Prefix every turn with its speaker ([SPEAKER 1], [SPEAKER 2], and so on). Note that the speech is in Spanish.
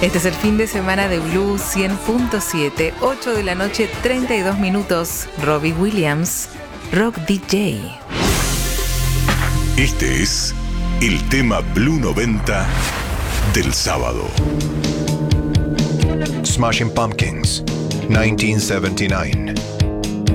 [SPEAKER 1] Este es el fin de semana de Blue 100.7, 8 de la noche, 32 minutos. Robbie Williams, Rock DJ.
[SPEAKER 2] Este es el tema Blue 90 del sábado.
[SPEAKER 3] Smashing Pumpkins, 1979.